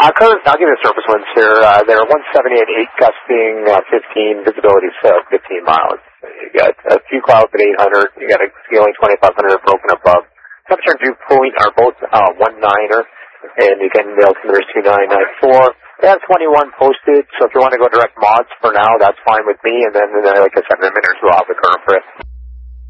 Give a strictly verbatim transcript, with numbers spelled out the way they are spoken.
Uh, current, I'll give you the surface winds here. Uh, they're one seventy at eight, gusting uh, fifteen, visibility uh, fifteen miles. You got a few clouds at eight hundred. You got a ceiling twenty-five hundred broken above. Temperature and dew point are both uh, one niner, and you can mail to numbers two nine nine four. They have twenty-one posted, so if you want to go direct mods for now, that's fine with me. And then, uh, like I said, in a minute or two, I'll have the current for it.